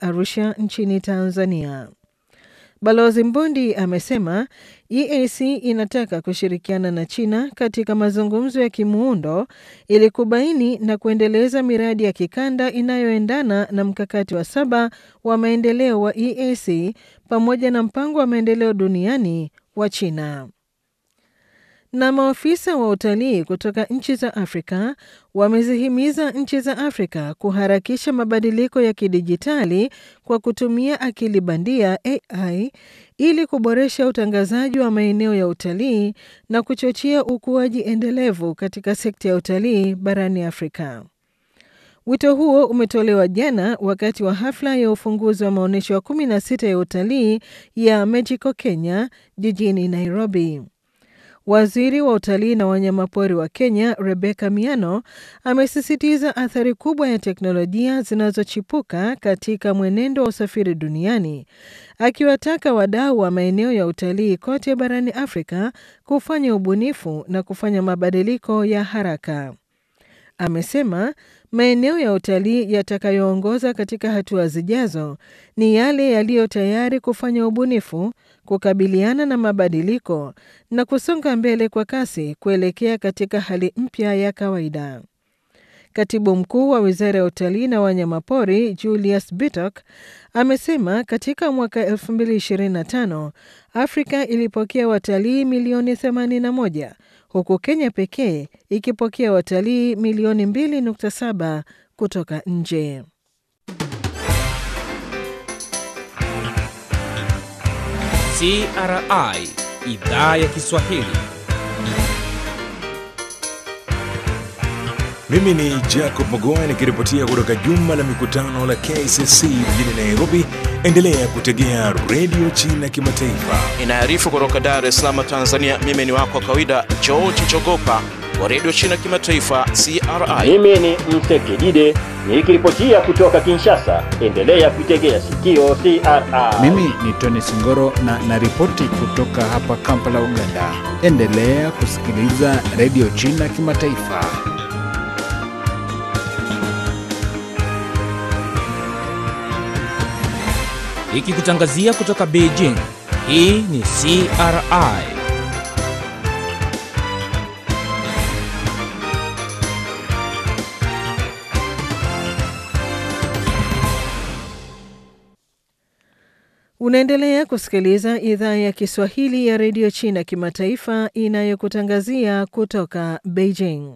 Arusha nchini Tanzania. Balozi Mbondi amesema EAC inataka kushirikiana na China katika mazungumzo ya kimuundo ili kubaini na kuendeleza miradi ya kikanda inayoendana na mkakati wa 7 wa maendeleo wa EAC pamoja na mpango wa maendeleo duniani wa China. Na maofisa wa utalii kutoka nchi za Afrika wamezihimiza nchi za Afrika kuharakisha mabadiliko ya kidijitali kwa kutumia akili bandia AI ili kuboresha utangazaji wa maeneo ya utalii na kuchochea ukuaji endelevu katika sekta ya utalii barani Afrika. Wito huo umetolewa jana wakati wa hafla ya ufunguzi wa maonyesho ya 16 ya utalii ya Mexico Kenya jijini Nairobi. Waziri wa utalii na wanyamapori wa Kenya, Rebecca Miano, amesisitiza athari kubwa ya teknolojia zinazochipuka katika mwenendo wa usafiri duniani, akiwataka wadau wa maeneo ya utalii kote barani Afrika kufanya ubunifu na kufanya mabadiliko ya haraka. Amesema maeneo ya utalii yatakayoongoza katika hatua zijazo ni yale yaliyo tayari kufanya ubunifu, kukabiliana na mabadiliko na kusonga mbele kwa kasi kuelekea katika hali mpya ya kawaida. Katibu mkuu wa Wizara ya Utalii na Wanyamapori, Julius Bitok, amesema katika mwaka 2025, Afrika ilipokea watalii milioni 81, huku Kenya pekee ikipokea watalii milioni 2.7 kutoka nje. CRI Idhaa ya Kiswahili. Mimi ni Jacob Mogoa nikiripotia kutoka jumba la mikutano la KCC mjini Nairobi. Endelea kutegea Radio China Kimataifa. Inaarifu kutoka Dar es Salaam, Tanzania. Mimi ni wako kawaida George Chogopa wa Radio China Kimataifa CRI. Mimi ni Mtekidide nikiripotia kutoka Kinshasa. Endelea kutegea sikio CRI. Mimi ni Tony Singoro na naripoti kutoka hapa Kampala, Uganda. Endelea kusikiliza Radio China Kimataifa. Ikikutangazia kutoka Beijing. Hii ni CRI. Unaendelea kusikiliza idhaa ya Kiswahili ya Radio China Kimataifa inayokutangazia kutoka Beijing.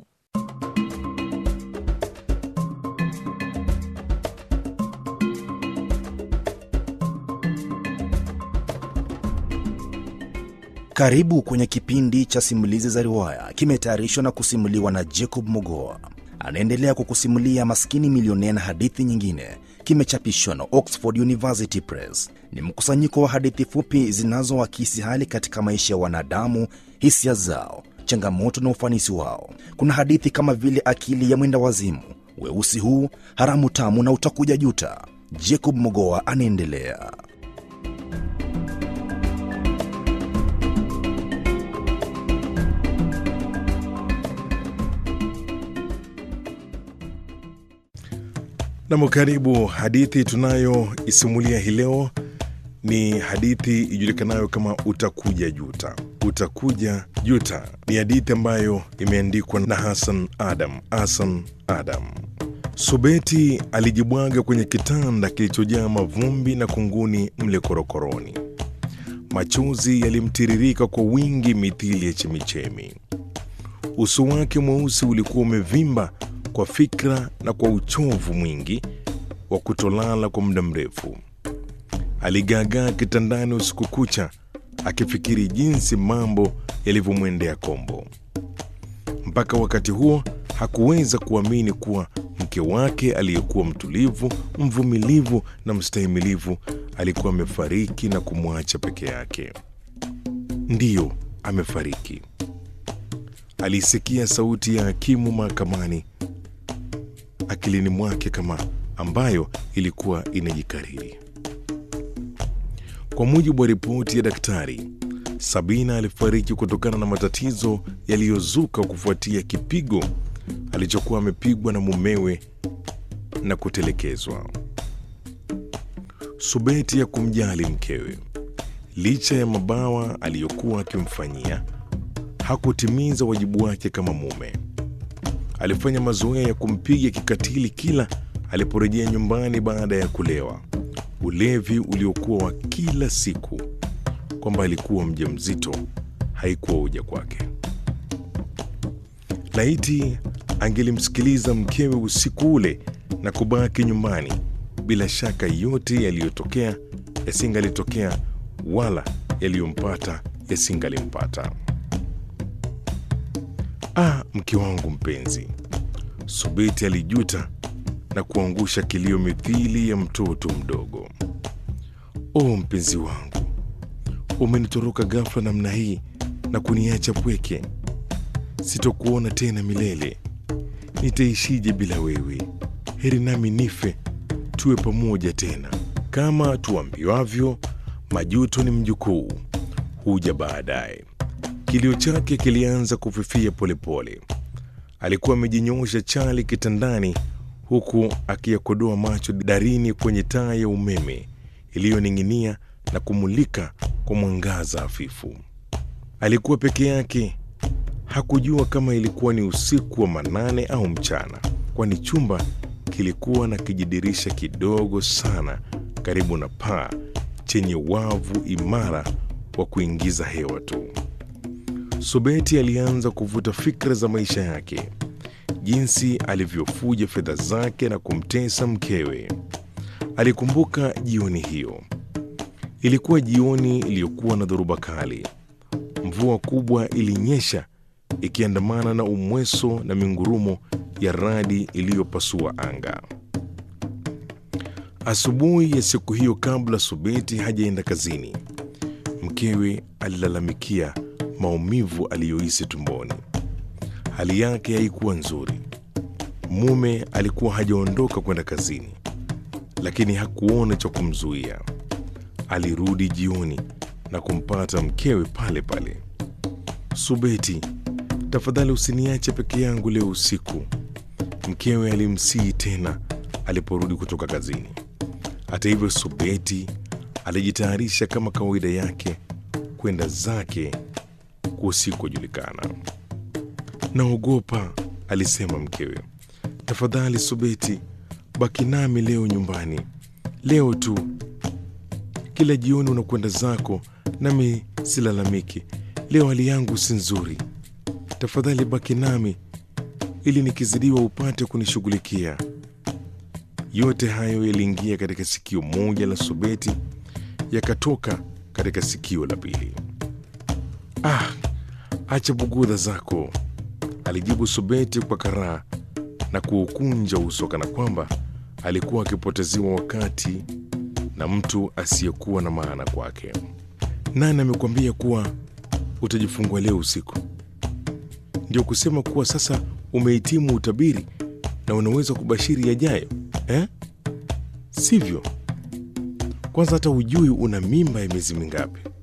Karibu kwenye kipindi cha simulizi za riwaya, kimetayarishwa na kusimuliwa na Jacob Mogoa. Anaendelea kukusimulia Maskini Milionea na hadithi nyingine. Kimechapishwa na Oxford University Press. Ni mkusanyiko wa hadithi fupi zinazoakisi hali katika maisha ya wanadamu, hisia zao, changamoto na ufanisi wao. Kuna hadithi kama vile Akili ya Mwenda Wazimu, Weusi Huu, Haramu Tamu na Utakuja Juta. Jacob Mogoa anaendelea. Na karibu. Hadithi tunayo isimulia hii leo ni hadithi ijulikanayo kama Utakuja Juta. Utakuja Juta ni hadithi ambayo imeandikwa na Hassan Adam. Subeti alijibwaga kwenye kitanda kilichojaa mavumbi na kunguni mle korokoroni. Machozi yalimtiririka kwa wingi mithili ya chemichemi. Uso wake mweusi ulikuwa umevimba kwa fikra na kwa uchovu mwingi wa kutolala kwa muda mrefu. Aligagaa kitandani usiku kucha akifikiri jinsi mambo yalivyomwendea kombo. Mpaka wakati huo hakuweza kuamini kuwa mke wake aliyekuwa mtulivu, mvumilivu na mstahimilivu alikuwa amefariki na kumwacha peke yake. Ndiyo, amefariki. Alisikia sauti ya hakimu mahakamani akilini mwake kama ambayo ilikuwa inajikariri. Kwa mujibu wa ripoti ya daktari, Sabina alifariki kutokana na matatizo yaliyozuka kufuatia kipigo alichokuwa amepigwa na mumewe na kutelekezwa. Subeti ya kumjali mkewe. Licha ya mabawa aliyokuwa akimfanyia, hakutimiza wajibu wake kama mume. Alifanya mazoea ya kumpiga kikatili kila aliporejea nyumbani baada ya kulewa, ulevi uliokuwa wa kila siku. Kwamba alikuwa mjamzito haikuwa hoja kwake. Laiti angelimsikiliza mkewe usiku ule na kubaki nyumbani, bila shaka yote yaliyotokea yasingalitokea, wala yaliyompata yasingalimpata. Mke wangu mpenzi, Subeti alijuta na kuangusha kilio mithili ya mtoto mdogo. Mpenzi wangu, umenitoroka ghafla namna hii na kuniacha pweke. Sitokuona tena milele. Nitaishije bila wewe? Heri nami nife, tuwe pamoja tena. Kama tuambiwavyo, majuto ni mjukuu, huja baadaye. Kilio chake kilianza kufifia polepole. Alikuwa amejinyoosha chali kitandani, huku akiyakodoa macho darini kwenye taa ya umeme iliyoning'inia na kumulika kwa mwangaza hafifu. Alikuwa peke yake. Hakujua kama ilikuwa ni usiku wa manane au mchana, kwani chumba kilikuwa na kijidirisha kidogo sana karibu na paa chenye wavu imara wa kuingiza hewa tu. Subeti alianza kuvuta fikra za maisha yake, jinsi alivyofuja fedha zake na kumtesa mkewe. Alikumbuka jioni hiyo. Ilikuwa jioni iliyokuwa na dhoruba kali. Mvua kubwa ilinyesha ikiandamana na umweso na mingurumo ya radi iliyopasua anga. Asubuhi ya siku hiyo, kabla Subeti hajaenda kazini, mkewe alilalamikia maumivu aliyohisi tumboni. Hali yake haikuwa nzuri. Mume alikuwa hajaondoka kwenda kazini, lakini hakuona cha kumzuia. Alirudi jioni na kumpata mkewe pale pale. Subeti, tafadhali usiniache peke yangu leo usiku, mkewe alimsihi tena aliporudi kutoka kazini. Hata hivyo, Subeti alijitayarisha kama kawaida yake kwenda zake kusikojulikana. Naogopa, alisema mkewe. Tafadhali Subeti, baki nami leo nyumbani, leo tu. Kila jioni unakwenda zako, nami silalamiki. Leo hali yangu si nzuri. Tafadhali baki nami ili nikizidiwa upate kunishughulikia. Yote hayo yaliingia katika sikio moja la Subeti, yakatoka katika sikio la pili. Acha bugudha zako, alijibu Subeti kwa karaha na kuukunja uso kana kwamba alikuwa akipoteziwa wakati na mtu asiyekuwa na maana kwake. Nani amekwambia kuwa utajifungua leo usiku? Ndio kusema kuwa sasa umehitimu utabiri na unaweza kubashiri yajayo, Sivyo? Kwanza hata hujui una mimba ya miezi mingapi.